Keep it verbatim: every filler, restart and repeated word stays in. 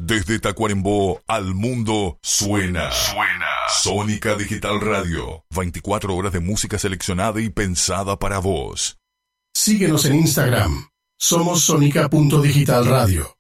Desde Tacuarembó al mundo suena. Suena. Sónica Digital Radio. veinticuatro horas de música seleccionada y pensada para vos. Síguenos en Instagram. Somos sónica punto digital radio.